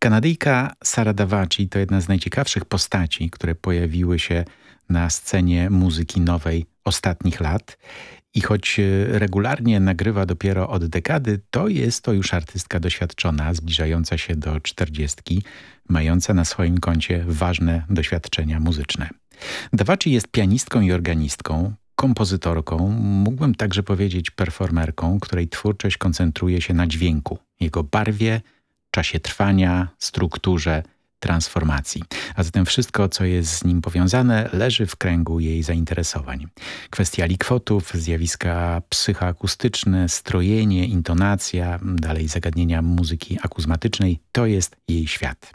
Kanadyjka Sara Davaci to jedna z najciekawszych postaci, które pojawiły się na scenie muzyki nowej ostatnich lat. I choć regularnie nagrywa dopiero od dekady, to jest to już artystka doświadczona, zbliżająca się do 40, mająca na swoim koncie ważne doświadczenia muzyczne. Davaci jest pianistką i organistką, kompozytorką, mógłbym także powiedzieć performerką, której twórczość koncentruje się na dźwięku, jego barwie, czasie trwania, strukturze, transformacji. A zatem wszystko, co jest z nim powiązane, leży w kręgu jej zainteresowań. Kwestia likwotów, zjawiska psychoakustyczne, strojenie, intonacja, dalej zagadnienia muzyki akuzmatycznej, to jest jej świat.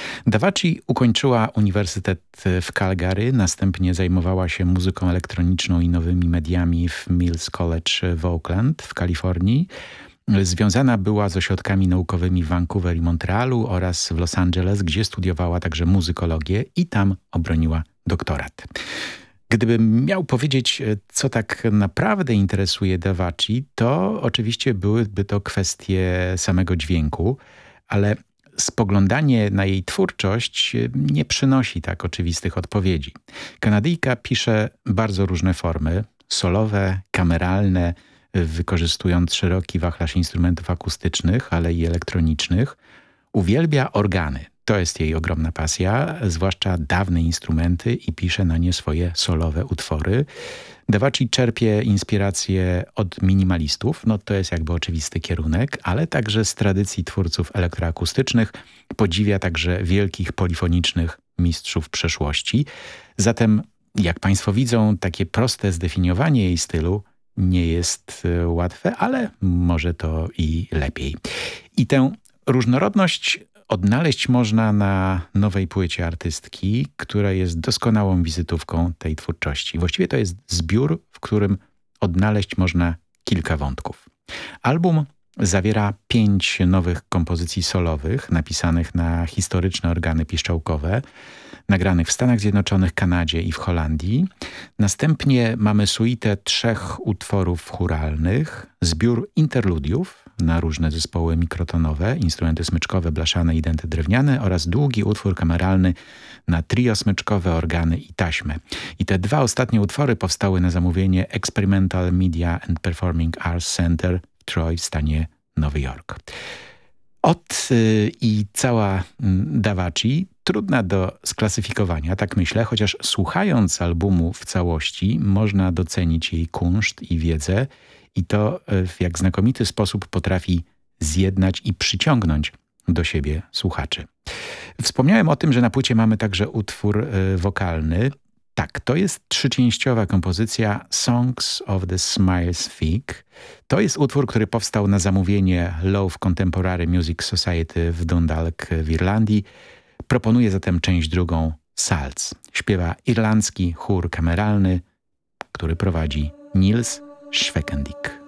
Davaci ukończyła uniwersytet w Calgary, następnie zajmowała się muzyką elektroniczną i nowymi mediami w Mills College w Oakland w Kalifornii. Związana była z ośrodkami naukowymi w Vancouver i Montrealu oraz w Los Angeles, gdzie studiowała także muzykologię i tam obroniła doktorat. Gdybym miał powiedzieć, co tak naprawdę interesuje Davaci, to oczywiście byłyby to kwestie samego dźwięku, ale spoglądanie na jej twórczość nie przynosi tak oczywistych odpowiedzi. Kanadyjka pisze bardzo różne formy, solowe, kameralne, wykorzystując szeroki wachlarz instrumentów akustycznych, ale i elektronicznych. Uwielbia organy. To jest jej ogromna pasja, zwłaszcza dawne instrumenty i pisze na nie swoje solowe utwory. Davaci czerpie inspiracje od minimalistów, no to jest jakby oczywisty kierunek, ale także z tradycji twórców elektroakustycznych. Podziwia także wielkich polifonicznych mistrzów przeszłości. Zatem, jak Państwo widzą, takie proste zdefiniowanie jej stylu nie jest łatwe, ale może to i lepiej. I tę różnorodność odnaleźć można na nowej płycie artystki, która jest doskonałą wizytówką tej twórczości. Właściwie to jest zbiór, w którym odnaleźć można kilka wątków. Album zawiera 5 nowych kompozycji solowych, napisanych na historyczne organy piszczałkowe, nagranych w Stanach Zjednoczonych, Kanadzie i w Holandii. Następnie mamy suitę 3 utworów chóralnych, zbiór interludiów na różne zespoły mikrotonowe, instrumenty smyczkowe, blaszane i denty drewniane oraz długi utwór kameralny na trio smyczkowe, organy i taśmę. I te 2 ostatnie utwory powstały na zamówienie Experimental Media and Performing Arts Center w Troy w stanie Nowy Jork. I cała Davaci trudna do sklasyfikowania, tak myślę, chociaż słuchając albumu w całości można docenić jej kunszt i wiedzę i to w jak znakomity sposób potrafi zjednać i przyciągnąć do siebie słuchaczy. Wspomniałem o tym, że na płycie mamy także utwór wokalny. Tak, to jest 3-częściowa kompozycja Songs of the Smiles Fig. To jest utwór, który powstał na zamówienie Love Contemporary Music Society w Dundalk w Irlandii. Proponuję zatem część drugą Salz. Śpiewa irlandzki chór kameralny, który prowadzi Niels Schwekendik.